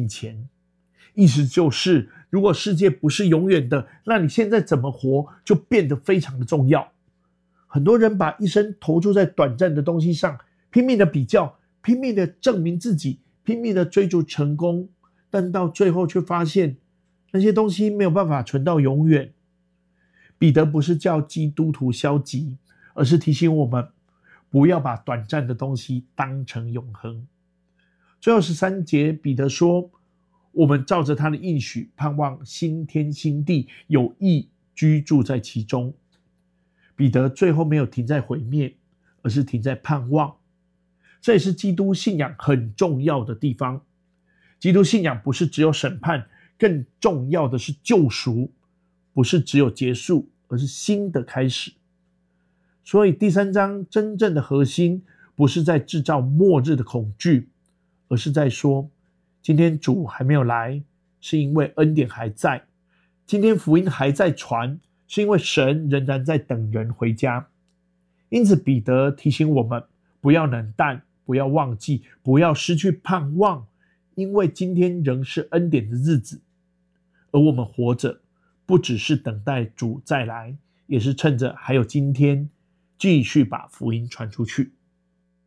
面前。意思就是，如果世界不是永远的，那你现在怎么活就变得非常的重要。很多人把一生投注在短暂的东西上，拼命的比较，拼命的证明自己，拼命的追逐成功，但到最后却发现那些东西没有办法存到永远。彼得不是叫基督徒消极，而是提醒我们不要把短暂的东西当成永恒。最后13节，彼得说，我们照着他的应许，盼望新天新地，有义居住在其中。彼得最后没有停在毁灭，而是停在盼望。这也是基督信仰很重要的地方。基督信仰不是只有审判，更重要的是救赎，不是只有结束，而是新的开始。所以第3章真正的核心不是在制造末日的恐惧，而是在说，今天主还没有来，是因为恩典还在。今天福音还在传，是因为神仍然在等人回家。因此彼得提醒我们，不要冷淡，不要忘记，不要失去盼望，因为今天仍是恩典的日子。而我们活着，不只是等待主再来，也是趁着还有今天，继续把福音传出去。